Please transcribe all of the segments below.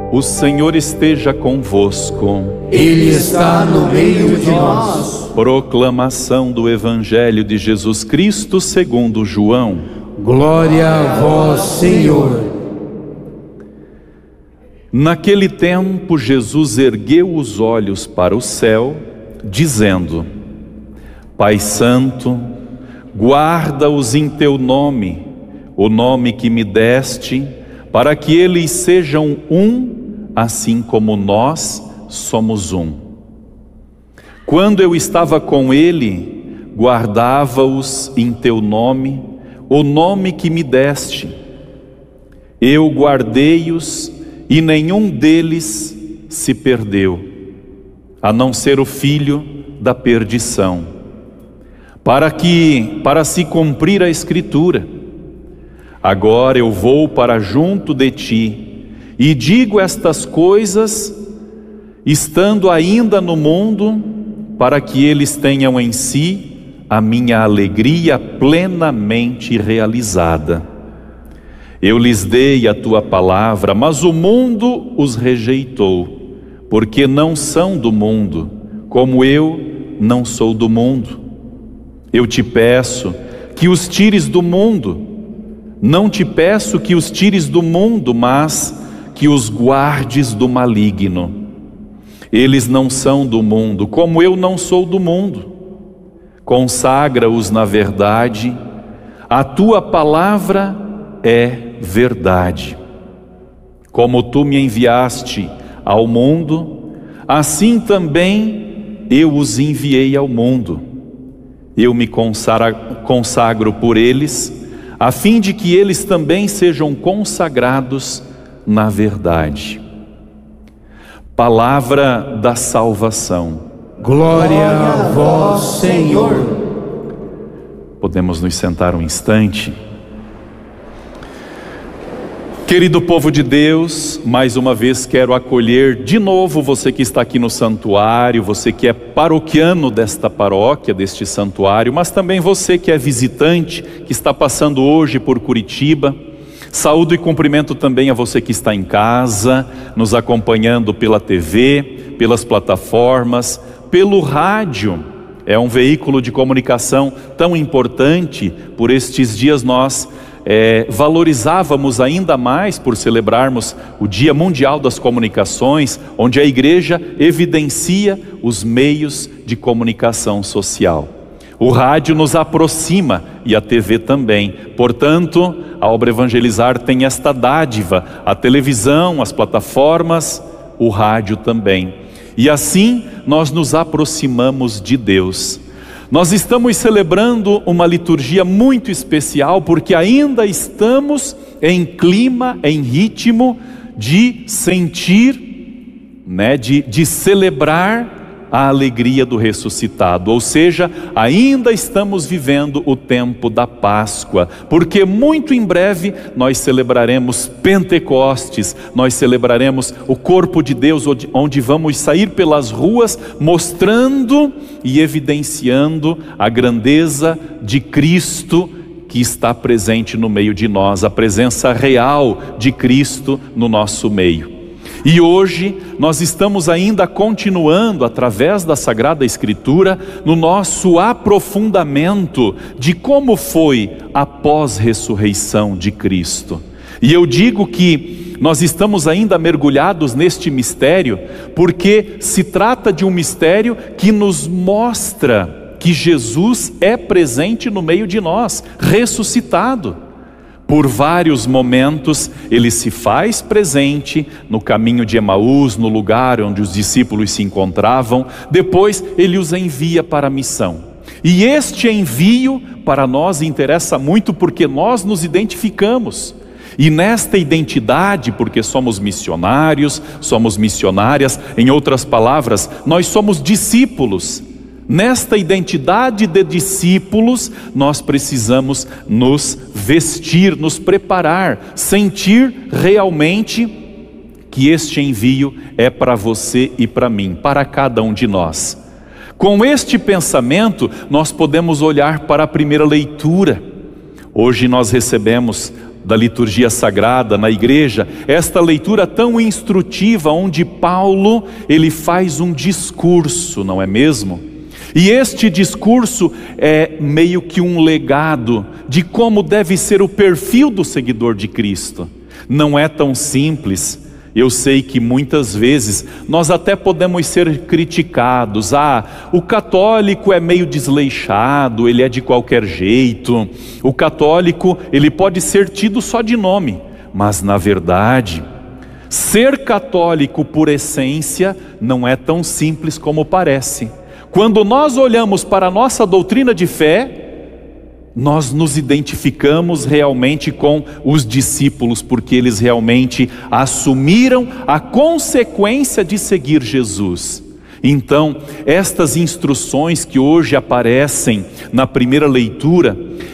O Senhor esteja convosco. Ele está no meio de nós. Proclamação do Evangelho de Jesus Cristo segundo João. Glória a vós, Senhor. Naquele tempo, Jesus ergueu os olhos para o céu, dizendo: Pai Santo, guarda-os em teu nome, o nome que me deste, para que eles sejam um, assim como nós somos um. Quando eu estava com ele, guardava-os em teu nome, o nome que me deste. Eu guardei-os e nenhum deles se perdeu, a não ser o filho da perdição, para se cumprir a Escritura. Agora eu vou para junto de ti, e digo estas coisas, estando ainda no mundo, para que eles tenham em si a minha alegria plenamente realizada. Eu lhes dei a tua palavra, mas o mundo os rejeitou, porque não são do mundo, como eu não sou do mundo. Eu te peço que os tires do mundo. Não te peço que os tires do mundo, mas que os guardes do maligno. Eles não são do mundo, como eu não sou do mundo. Consagra-os na verdade. A tua palavra é verdade. Como tu me enviaste ao mundo, assim também eu os enviei ao mundo. Eu me consagro por eles, a fim de que eles também sejam consagrados na verdade. Palavra da salvação. Glória a vós, Senhor. Podemos nos sentar um instante. Querido povo de Deus, mais uma vez quero acolher de novo você que está aqui no santuário, você que é paroquiano desta paróquia, deste santuário, mas também você que é visitante, que está passando hoje por Curitiba. Saúdo e cumprimento também a você que está em casa, nos acompanhando pela TV, pelas plataformas, pelo rádio. É um veículo de comunicação tão importante. Por estes dias nós valorizávamos ainda mais por celebrarmos o Dia Mundial das Comunicações, onde a igreja evidencia os meios de comunicação social. O rádio nos aproxima e a TV também. Portanto, a Obra Evangelizar tem esta dádiva: a televisão, as plataformas, o rádio também. E assim nós nos aproximamos de Deus. Nós estamos celebrando uma liturgia muito especial, porque ainda estamos em clima, em ritmo de sentir, de celebrar a alegria do ressuscitado. Ou seja, ainda estamos vivendo o tempo da Páscoa, porque muito em breve nós celebraremos Pentecostes, nós celebraremos o corpo de Deus, onde vamos sair pelas ruas mostrando e evidenciando a grandeza de Cristo que está presente no meio de nós, a presença real de Cristo no nosso meio. E hoje nós estamos ainda continuando, através da Sagrada Escritura, no nosso aprofundamento de como foi a pós-ressurreição de Cristo. E eu digo que nós estamos ainda mergulhados neste mistério, porque se trata de um mistério que nos mostra que Jesus é presente no meio de nós, ressuscitado. Por vários momentos ele se faz presente no caminho de Emaús, no lugar onde os discípulos se encontravam. Depois ele os envia para a missão. E este envio para nós interessa muito, porque nós nos identificamos. E nesta identidade, porque somos missionários, somos missionárias, em outras palavras, nós somos discípulos. Nesta identidade de discípulos, nós precisamos nos vestir, nos preparar, sentir realmente que este envio é para você e para mim, para cada um de nós. Com este pensamento, nós podemos olhar para a primeira leitura. Hoje nós recebemos da liturgia sagrada na igreja, esta leitura tão instrutiva, onde Paulo, ele faz um discurso, não é mesmo? E este discurso é meio que um legado de como deve ser o perfil do seguidor de Cristo. Não é tão simples. Eu sei que muitas vezes nós até podemos ser criticados. O católico é meio desleixado, ele é de qualquer jeito. O católico, ele pode ser tido só de nome, mas na verdade, ser católico por essência não é tão simples como parece. Quando nós olhamos para a nossa doutrina de fé, nós nos identificamos realmente com os discípulos, porque eles realmente assumiram a consequência de seguir Jesus. Então, estas instruções que hoje aparecem na primeira leitura,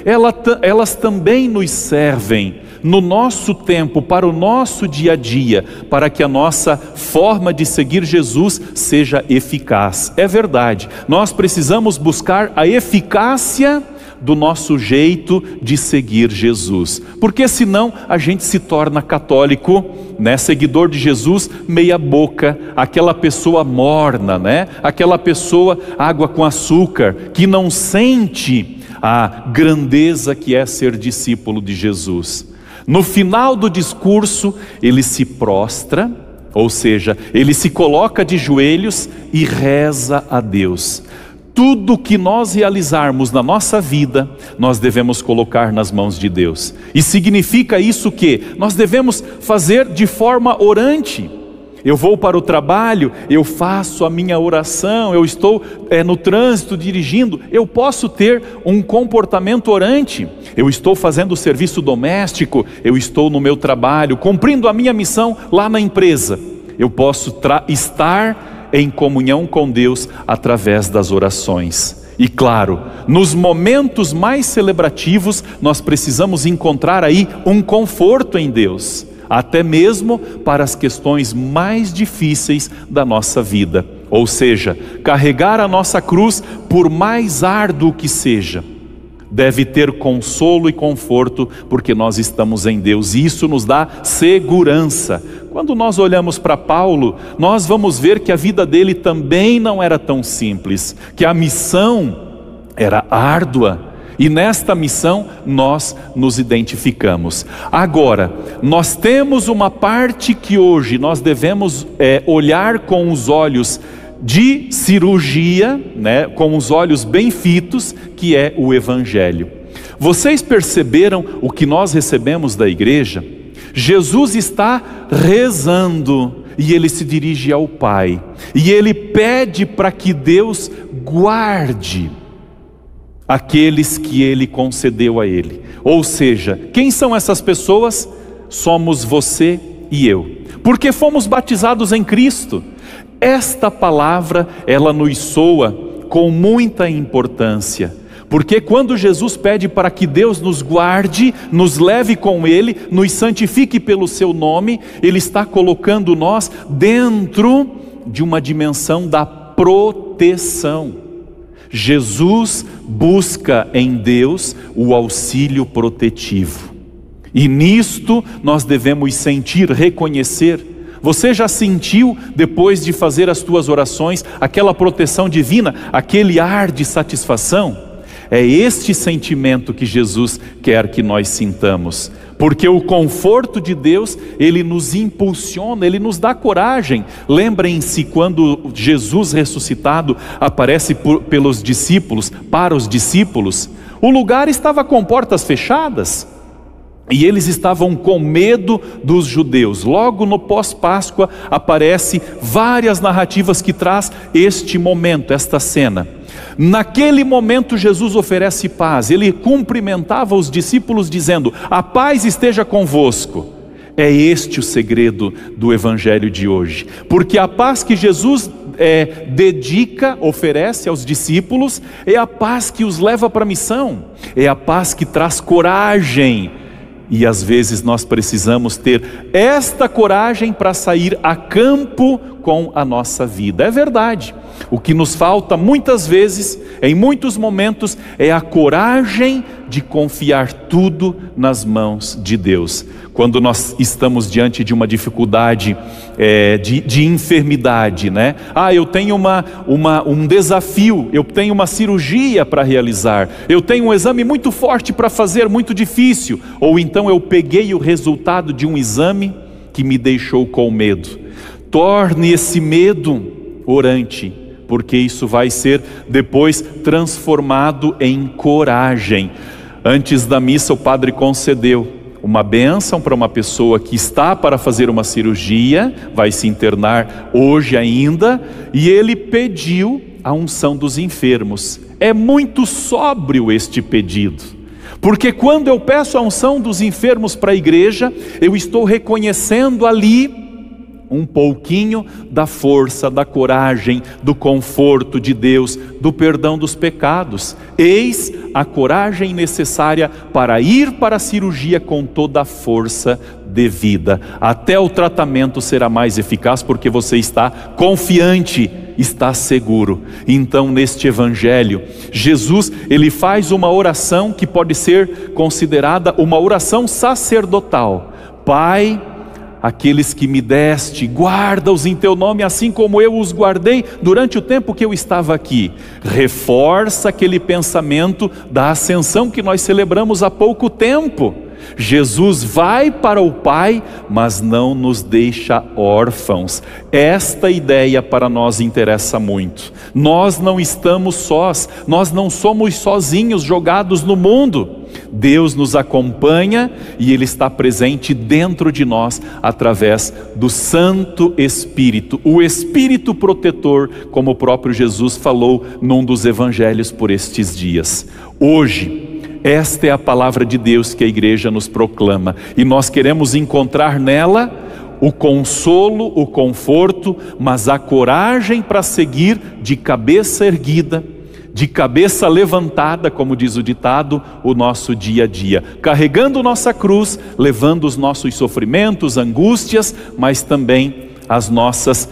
elas também nos servem no nosso tempo, para o nosso dia a dia, para que a nossa forma de seguir Jesus seja eficaz. É verdade, nós precisamos buscar a eficácia do nosso jeito de seguir Jesus, porque senão a gente se torna católico, né, seguidor de Jesus, meia boca, aquela pessoa morna, né, aquela pessoa água com açúcar, que não sente a grandeza que é ser discípulo de Jesus. No final do discurso, ele se prostra, ou seja, ele se coloca de joelhos e reza a Deus. Tudo que nós realizarmos na nossa vida, nós devemos colocar nas mãos de Deus. E significa isso que nós devemos fazer de forma orante. Eu vou para o trabalho, eu faço a minha oração, eu estou no trânsito dirigindo, eu posso ter um comportamento orante. Eu estou fazendo o serviço doméstico, eu estou no meu trabalho, cumprindo a minha missão lá na empresa. Eu posso estar em comunhão com Deus através das orações. E claro, nos momentos mais celebrativos, nós precisamos encontrar aí um conforto em Deus, até mesmo para as questões mais difíceis da nossa vida. Ou seja, carregar a nossa cruz, por mais árduo que seja, deve ter consolo e conforto, porque nós estamos em Deus, e isso nos dá segurança. Quando nós olhamos para Paulo, nós vamos ver que a vida dele também não era tão simples, que a missão era árdua, e nesta missão nós nos identificamos. Agora, nós temos uma parte que hoje nós devemos olhar com os olhos de cirurgia, né, com os olhos bem fitos, que é o Evangelho. Vocês perceberam o que nós recebemos da igreja? Jesus está rezando e ele se dirige ao Pai, e ele pede para que Deus guarde aqueles que ele concedeu a ele. Ou seja, quem são essas pessoas? Somos você e eu, porque fomos batizados em Cristo. Esta palavra, ela nos soa com muita importância, porque quando Jesus pede para que Deus nos guarde, nos leve com Ele, nos santifique pelo Seu nome, Ele está colocando nós dentro de uma dimensão da proteção. Jesus busca em Deus o auxílio protetivo, e nisto nós devemos sentir, reconhecer. Você já sentiu, depois de fazer as tuas orações, aquela proteção divina, aquele ar de satisfação? É este sentimento que Jesus quer que nós sintamos, porque o conforto de Deus, ele nos impulsiona, ele nos dá coragem. Lembrem-se quando Jesus ressuscitado aparece pelos discípulos, para os discípulos, o lugar estava com portas fechadas, e eles estavam com medo dos judeus. Logo no pós-Páscoa aparece várias narrativas que traz este momento, esta cena. Naquele momento Jesus oferece paz, ele cumprimentava os discípulos dizendo: a paz esteja convosco. É este o segredo do Evangelho de hoje, porque a paz que Jesus oferece aos discípulos, é a paz que os leva para a missão, é a paz que traz coragem. E às vezes nós precisamos ter esta coragem para sair a campo com a nossa vida. É verdade, O que nos falta muitas vezes, em muitos momentos, é a coragem de confiar tudo nas mãos de Deus. Quando nós estamos diante de uma dificuldade de enfermidade, né? Eu tenho um desafio, eu tenho uma cirurgia para realizar, eu tenho um exame muito forte para fazer, muito difícil. Ou então eu peguei o resultado de um exame que me deixou com medo. Torne esse medo orante, porque isso vai ser depois transformado em coragem. Antes da missa, o padre concedeu uma bênção para uma pessoa que está para fazer uma cirurgia, vai se internar hoje ainda, e ele pediu a unção dos enfermos. É muito sóbrio este pedido, porque quando eu peço a unção dos enfermos para a igreja, eu estou reconhecendo ali um pouquinho da força, da coragem, do conforto de Deus, do perdão dos pecados. Eis a coragem necessária para ir para a cirurgia com toda a força devida. Até o tratamento será mais eficaz, porque você está confiante, está seguro. Então, neste evangelho, Jesus, ele faz uma oração que pode ser considerada uma oração sacerdotal. Pai, aqueles que me deste, guarda-os em teu nome, assim como eu os guardei durante o tempo que eu estava aqui. Reforça aquele pensamento da ascensão que nós celebramos há pouco tempo. Jesus vai para o Pai, mas não nos deixa órfãos. Esta ideia para nós interessa muito. Nós não estamos sós, nós não somos sozinhos jogados no mundo. Deus nos acompanha e Ele está presente dentro de nós através do Santo Espírito, o Espírito protetor, como o próprio Jesus falou num dos evangelhos por estes dias. Hoje, esta é a palavra de Deus que a igreja nos proclama, e nós queremos encontrar nela o consolo, o conforto, mas a coragem para seguir de cabeça erguida, de cabeça levantada, como diz o ditado, o nosso dia a dia, carregando nossa cruz, levando os nossos sofrimentos, angústias, mas também as nossas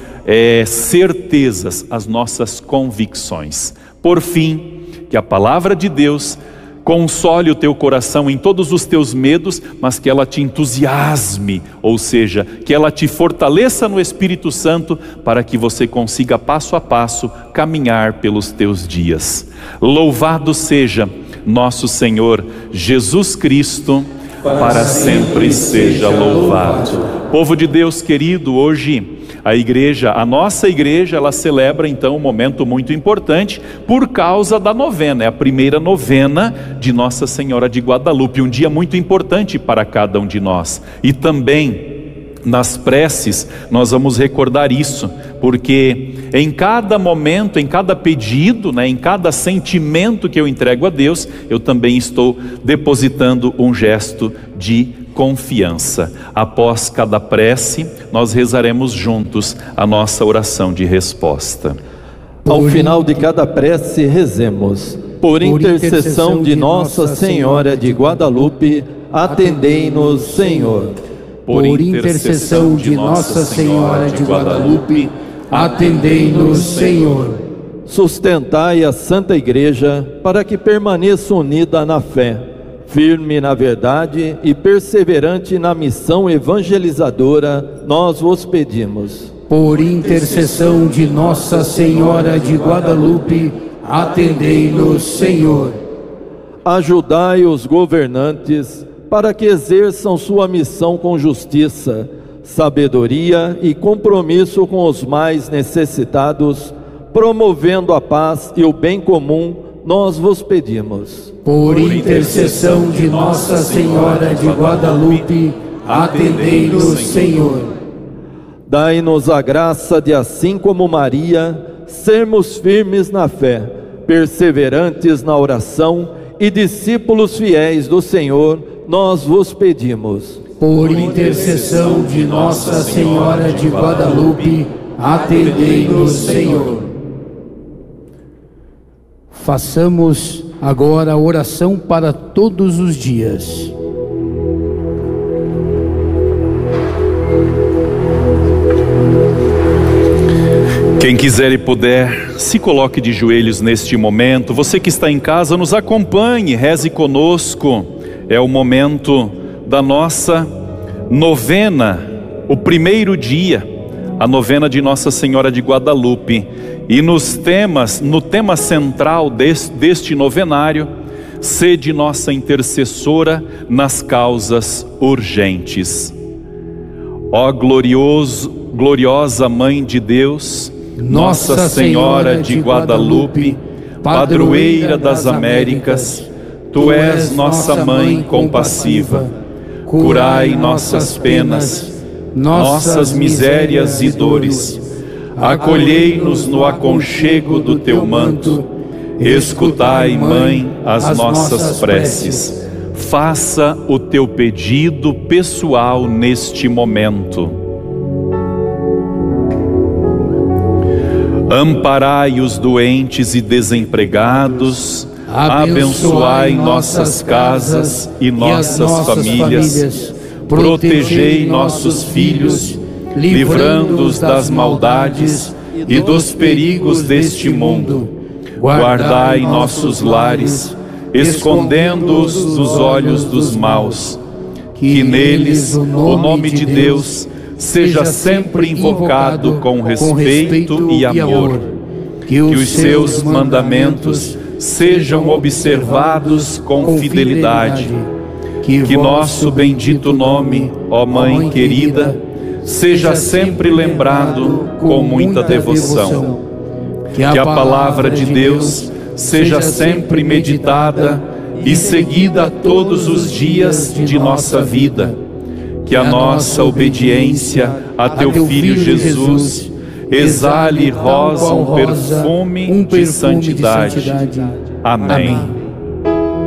certezas, as nossas convicções. Por fim, que a palavra de Deus console o teu coração em todos os teus medos, mas que ela te entusiasme, ou seja, que ela te fortaleça no Espírito Santo, para que você consiga passo a passo caminhar pelos teus dias. Louvado seja nosso Senhor Jesus Cristo, para sempre seja louvado. Povo de Deus querido, hoje a nossa igreja, ela celebra então um momento muito importante por causa da novena. É a primeira novena de Nossa Senhora de Guadalupe, um dia muito importante para cada um de nós. E também nas preces nós vamos recordar isso, porque em cada momento, em cada pedido, em cada sentimento que eu entrego a Deus, eu também estou depositando um gesto de confiança. Após cada prece, nós rezaremos juntos a nossa oração de resposta. Ao final de cada prece, rezemos: por intercessão de Nossa Senhora de Guadalupe, atendei-nos, Senhor. Por intercessão de Nossa Senhora de Guadalupe, atendei-nos, Senhor. Sustentai a Santa Igreja para que permaneça unida na fé, firme na verdade e perseverante na missão evangelizadora, nós vos pedimos. Por intercessão de Nossa Senhora de Guadalupe, atendei-nos, Senhor. Ajudai os governantes para que exerçam sua missão com justiça, sabedoria e compromisso com os mais necessitados, promovendo a paz e o bem comum, nós vos pedimos. Por intercessão de Nossa Senhora de Guadalupe, atendei-nos, Senhor. Dai-nos a graça de, assim como Maria, sermos firmes na fé, perseverantes na oração e discípulos fiéis do Senhor, nós vos pedimos. Por intercessão de Nossa Senhora de Guadalupe, atendei-nos, Senhor. Façamos agora a oração para todos os dias. Quem quiser e puder, se coloque de joelhos neste momento. Você que está em casa, nos acompanhe, reze conosco. É o momento da nossa novena, o primeiro dia, a novena de Nossa Senhora de Guadalupe. E no tema central deste novenário, sede nossa intercessora nas causas urgentes. Ó gloriosa Mãe de Deus, Nossa Senhora de Guadalupe, padroeira das Américas, Tu és nossa Mãe compassiva. Curai nossas penas, nossas misérias e dores. Acolhei-nos no aconchego do Teu manto. Escutai, Mãe, as nossas preces. Faça o Teu pedido pessoal neste momento. Amparai os doentes e desempregados, abençoai nossas casas e nossas famílias, protegei nossos filhos, livrando-os das maldades e dos perigos deste mundo. Guardai nossos lares, escondendo-os dos olhos dos maus. Que neles o nome de Deus seja sempre invocado com respeito e amor. Que os seus mandamentos sejam observados com fidelidade. Que nosso bendito nome, ó Mãe querida, seja sempre lembrado com muita devoção. Que a palavra de Deus seja sempre meditada e seguida todos os dias de nossa vida. Que a nossa obediência a Teu Filho Jesus exale rosa um perfume de santidade. Amém.